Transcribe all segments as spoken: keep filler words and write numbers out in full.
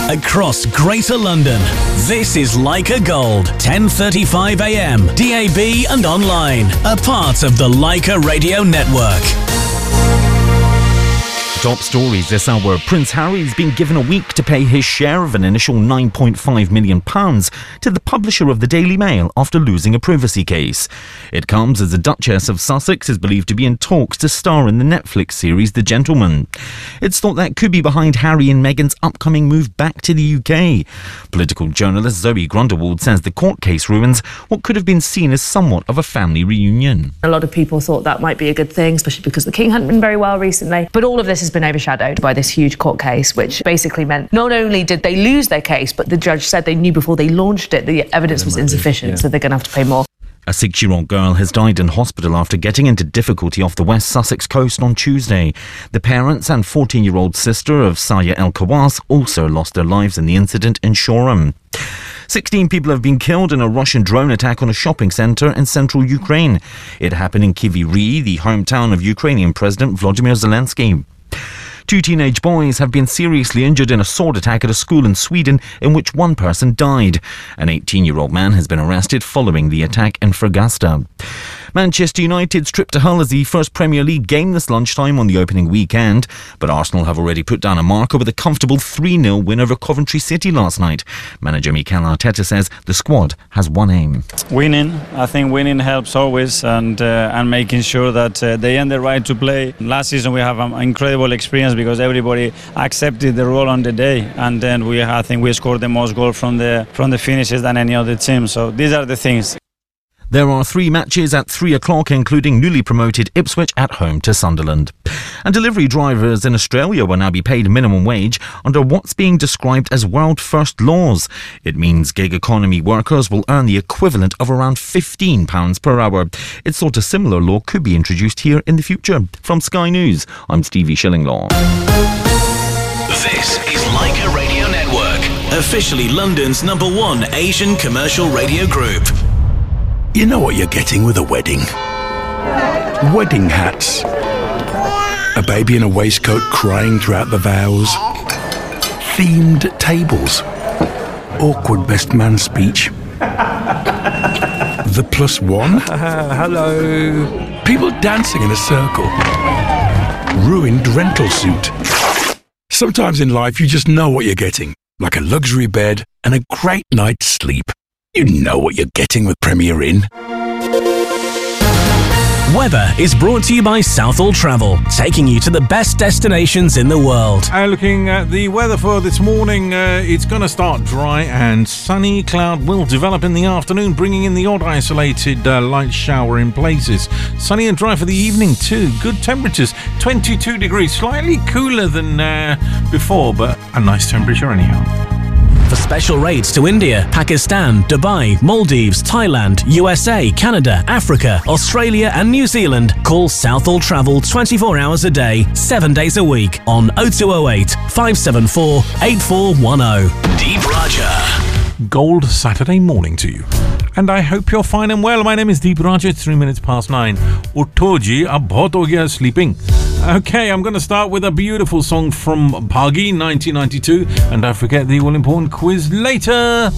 across Greater London. This is Leica Gold, ten thirty-five a m, D A B and online, a part of the Leica Radio Network. Top stories this hour. Prince Harry's been given a week to pay his share of an initial nine point five million pounds to the publisher of the Daily Mail after losing a privacy case. It comes as the Duchess of Sussex is believed to be in talks to star in the Netflix series The Gentleman. It's thought that could be behind Harry and Meghan's upcoming move back to the U K. Political journalist Zoe Grundelwald says the court case ruins what could have been seen as somewhat of a family reunion. A lot of people thought that might be a good thing, especially because the King hadn't been very well recently. But all of this is been overshadowed by this huge court case, which basically meant not only did they lose their case, but the judge said they knew before they launched it the evidence was insufficient, yeah. So they're going to have to pay more. A six-year-old girl has died in hospital after getting into difficulty off the West Sussex coast on Tuesday. The parents and fourteen-year-old sister of Saya El Kawas also lost their lives in the incident in Shoreham. sixteen people have been killed in a Russian drone attack on a shopping centre in central Ukraine. It happened in Kryvyi Rih, the hometown of Ukrainian President Volodymyr Zelensky. Two teenage boys have been seriously injured in a sword attack at a school in Sweden in which one person died. An eighteen-year-old man has been arrested following the attack in Fragasta. Manchester United's trip to Hull is the first Premier League game this lunchtime on the opening weekend, but Arsenal have already put down a marker with a comfortable three nil win over Coventry City last night. Manager Mikel Arteta says the squad has one aim. Winning. I think winning helps always, and uh, and making sure that uh, they earn the right to play. Last season we have an incredible experience because everybody accepted the role on the day, and then we I think we scored the most goals from the from the finishes than any other team. So these are the things. There are three matches at three o'clock, including newly promoted Ipswich at home to Sunderland. And delivery drivers in Australia will now be paid minimum wage under what's being described as world first laws. It means gig economy workers will earn the equivalent of around fifteen pounds per hour. It's thought a similar law could be introduced here in the future. From Sky News, I'm Stevie Shillinglaw. This is Leica Radio Network, officially London's number one Asian commercial radio group. You know what you're getting with a wedding? Wedding hats. A baby in a waistcoat crying throughout the vows. Themed tables. Awkward best man speech. The plus one. Uh, hello. People dancing in a circle. Ruined rental suit. Sometimes in life you just know what you're getting. Like a luxury bed and a great night's sleep. You know what you're getting with Premier Inn. Weather is brought to you by Southall Travel, taking you to the best destinations in the world. Uh, looking at the weather for this morning, uh, it's going to start dry and sunny. Cloud will develop in the afternoon, bringing in the odd isolated uh, light shower in places. Sunny and dry for the evening too. Good temperatures, twenty-two degrees, slightly cooler than uh, before, but a nice temperature anyhow. For special rates to India, Pakistan, Dubai, Maldives, Thailand, U S A, Canada, Africa, Australia and New Zealand, call Southall Travel twenty-four hours a day, seven days a week on oh two oh eight, five seven four, eight four one oh. Deep Raja. Gold Saturday morning to you. And I hope you're fine and well. My name is Deep Raja. It's three minutes past nine. Utho ji, ab bahut ho gaya sleeping. Okay, I'm going to start with a beautiful song from Bhagi, nineteen ninety-two. And don't forget the all-important quiz later.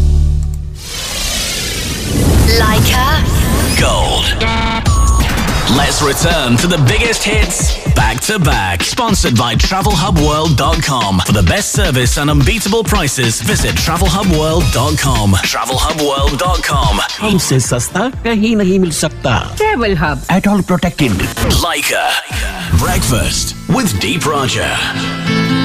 Leica Gold. Let's return to the biggest hits back to back. Sponsored by travel hub world dot com. For the best service and unbeatable prices, visit travel hub world dot com. travel hub world dot com. हमसे सस्ता कहीं नहीं मिल सकता. Travel Hub. At all protected. Leica. Breakfast with Deep Raja.